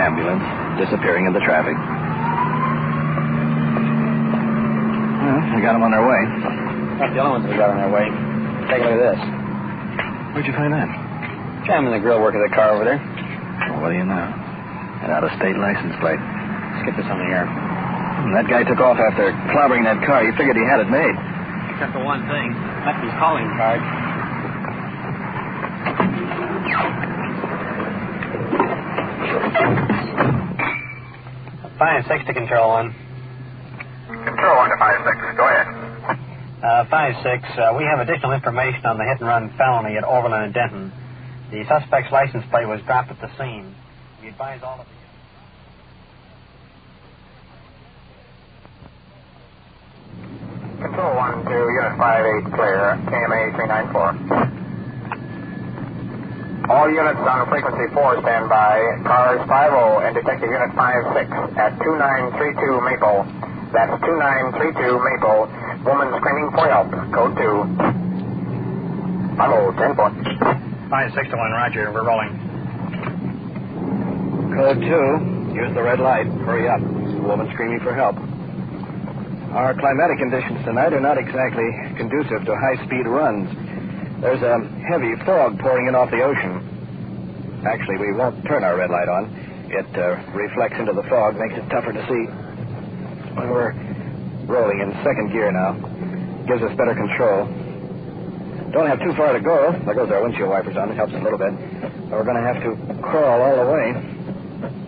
ambulance disappearing in the traffic. Well, we got them on their way. Not the only ones we got on their way. Take a look at this. Where'd you find that? Jamming the grill work of the car over there. Well, what do you know? An out-of-state license plate. Let's get this on the air. That guy took off after clobbering that car. You figured he had it made. Except for one thing. That's his calling card. Five 6 to Control 1. Control 1 to 5-6. Go ahead. 5-6, we have additional information on the hit-and-run felony at Overland and Denton. The suspect's license plate was dropped at the scene. We advise all of you. Control 1 to Unit 58 clear, KMA 394. All units on frequency 4 stand by. Cars 50 and Detective Unit 56 at 2932 Maple. That's 2932 Maple. Woman screaming for help. Code 2. Bravo, 10-4. 5-6 to 1, roger. We're rolling. Code 2. Use the red light. Hurry up. Woman screaming for help. Our climatic conditions tonight are not exactly conducive to high-speed runs. There's a heavy fog pouring in off the ocean. Actually, we won't turn our red light on. It reflects into the fog, makes it tougher to see. Well, we're rolling in second gear now. Gives us better control. Don't have too far to go. There goes our windshield wipers on. It helps a little bit. But we're going to have to crawl all the way.